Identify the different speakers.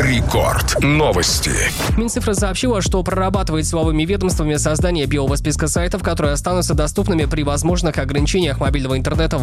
Speaker 1: Рекорд. Новости.
Speaker 2: Минцифры сообщила, что прорабатывает силовыми ведомствами создание белого списка сайтов, которые останутся доступными при возможных ограничениях мобильного интернета